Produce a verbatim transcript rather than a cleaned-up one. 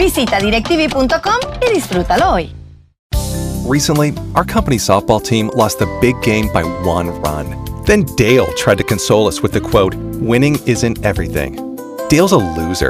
Visita directv punto com y disfrútalo hoy. Recently, our company's softball team lost the big game by one run. Then Dale tried to console us with the quote, "Winning isn't everything." Dale's a loser.